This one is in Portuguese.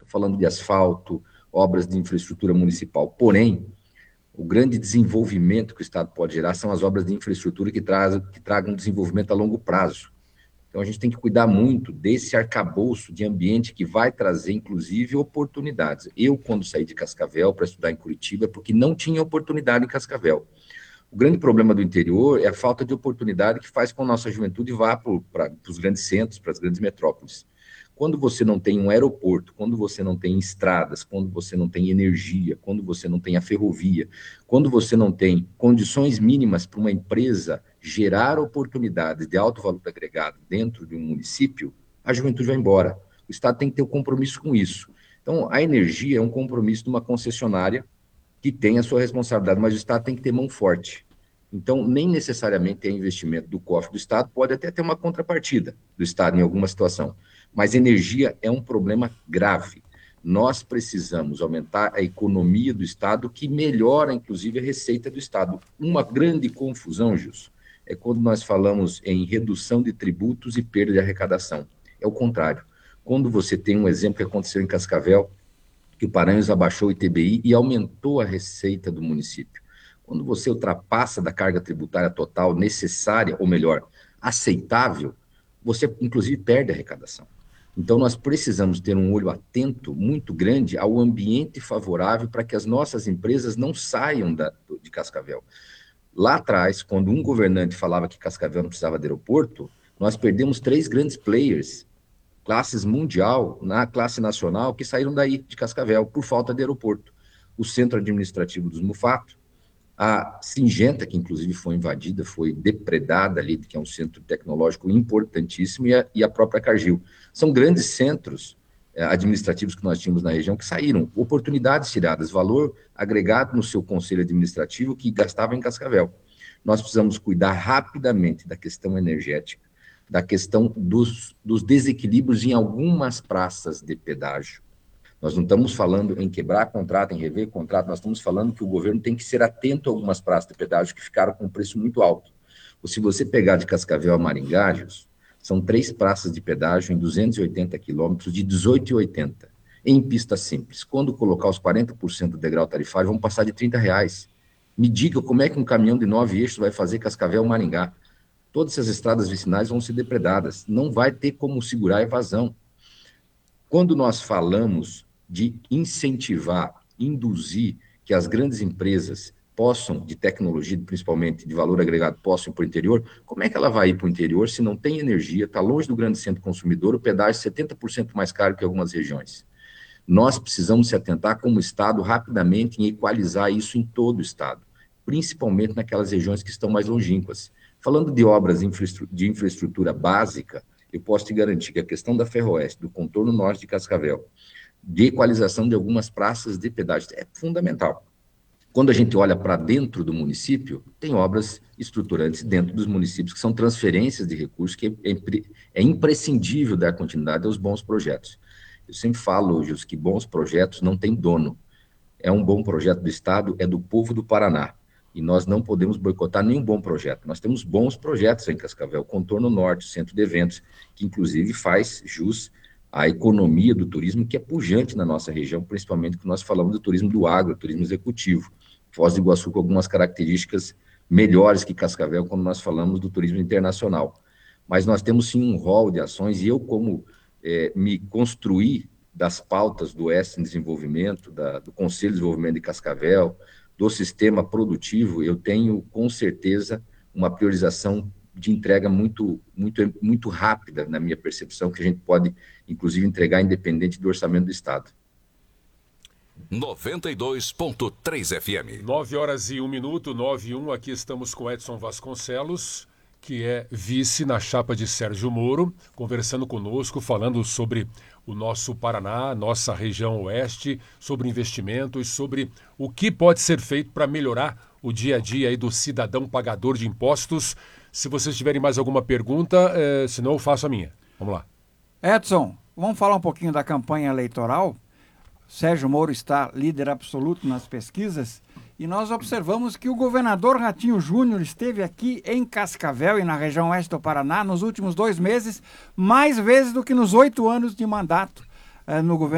falando de asfalto, obras de infraestrutura municipal. Porém, o grande desenvolvimento que o Estado pode gerar são as obras de infraestrutura que tragam desenvolvimento a longo prazo. Então, a gente tem que cuidar muito desse arcabouço de ambiente que vai trazer, inclusive, oportunidades. Eu, quando saí de Cascavel para estudar em Curitiba, é porque não tinha oportunidade em Cascavel. O grande problema do interior é a falta de oportunidade que faz com que a nossa juventude vá para os grandes centros, para as grandes metrópoles. Quando você não tem um aeroporto, quando você não tem estradas, quando você não tem energia, quando você não tem a ferrovia, quando você não tem condições mínimas para uma empresa gerar oportunidades de alto valor agregado dentro de um município, a juventude vai embora. O Estado tem que ter um compromisso com isso. Então, a energia é um compromisso de uma concessionária que tem a sua responsabilidade, mas o Estado tem que ter mão forte. Então, nem necessariamente é investimento do cofre do Estado, pode até ter uma contrapartida do Estado em alguma situação, mas energia é um problema grave. Nós precisamos aumentar a economia do Estado, que melhora, inclusive, a receita do Estado. Uma grande confusão, Gilson, é quando nós falamos em redução de tributos e perda de arrecadação. É o contrário. Quando você tem um exemplo que aconteceu em Cascavel, que o Paranhos abaixou o ITBI e aumentou a receita do município. Quando você ultrapassa da carga tributária total necessária, ou melhor, aceitável, você, inclusive, perde a arrecadação. Então, nós precisamos ter um olho atento, muito grande, ao ambiente favorável para que as nossas empresas não saiam de Cascavel. Lá atrás, quando um governante falava que Cascavel não precisava de aeroporto, nós perdemos 3 grandes players, classes mundial, na classe nacional, que saíram daí, de Cascavel, por falta de aeroporto. O centro administrativo dos Mufato, a Singenta, que inclusive foi invadida, foi depredada ali, que é um centro tecnológico importantíssimo, e a própria Cargill. São grandes centros administrativos que nós tínhamos na região que saíram, oportunidades tiradas, valor agregado no seu conselho administrativo que gastava em Cascavel. Nós precisamos cuidar rapidamente da questão energética, da questão dos desequilíbrios em algumas praças de pedágio. Nós não estamos falando em quebrar contrato, em rever contrato, nós estamos falando que o governo tem que ser atento a algumas praças de pedágio que ficaram com um preço muito alto. Ou se você pegar de Cascavel a Maringá, são 3 praças de pedágio em 280 quilômetros de 18,80, em pista simples. Quando colocar os 40% do degrau tarifário, vão passar de R$30. Me diga como é que um caminhão de 9 eixos vai fazer Cascavel-Maringá. Todas essas estradas vicinais vão ser depredadas, não vai ter como segurar a evasão. Quando nós falamos de incentivar, induzir que as grandes empresas possam, de tecnologia, principalmente de valor agregado, possam ir para o interior, como é que ela vai ir para o interior se não tem energia, está longe do grande centro consumidor, o pedágio é 70% mais caro que algumas regiões? Nós precisamos se atentar como Estado rapidamente em equalizar isso em todo o Estado, principalmente naquelas regiões que estão mais longínquas. Falando de obras de infraestrutura básica, eu posso te garantir que a questão da Ferroeste, do contorno norte de Cascavel, de equalização de algumas praças de pedágio, é fundamental. Quando a gente olha para dentro do município, tem obras estruturantes dentro dos municípios, que são transferências de recursos, que é imprescindível dar continuidade aos bons projetos. Eu sempre falo, Gilson, que bons projetos não têm dono. É um bom projeto do Estado, é do povo do Paraná. E nós não podemos boicotar nenhum bom projeto. Nós temos bons projetos em Cascavel, Contorno Norte, Centro de Eventos, que inclusive faz jus à economia do turismo, que é pujante na nossa região, principalmente quando nós falamos do turismo do agro, turismo executivo. Foz do Iguaçu com algumas características melhores que Cascavel quando nós falamos do turismo internacional. Mas nós temos sim um rol de ações, e eu, como me construí das pautas do Oeste em Desenvolvimento, do Conselho de Desenvolvimento de Cascavel, do sistema produtivo, eu tenho, com certeza, uma priorização de entrega muito rápida, na minha percepção, que a gente pode, inclusive, entregar independente do orçamento do Estado. 92.3 FM. 9h01, 9h01, aqui estamos com Edson Vasconcelos, que é vice na chapa de Sérgio Moro, conversando conosco, falando sobre o nosso Paraná, nossa região oeste, sobre investimentos, sobre o que pode ser feito para melhorar o dia a dia aí do cidadão pagador de impostos. Se vocês tiverem mais alguma pergunta, senão eu faço a minha. Vamos lá. Edson, vamos falar um pouquinho da campanha eleitoral. Sérgio Moro está líder absoluto nas pesquisas e nós observamos que o governador Ratinho Júnior esteve aqui em Cascavel e na região oeste do Paraná nos últimos 2 meses, mais vezes do que nos 8 anos de mandato no governo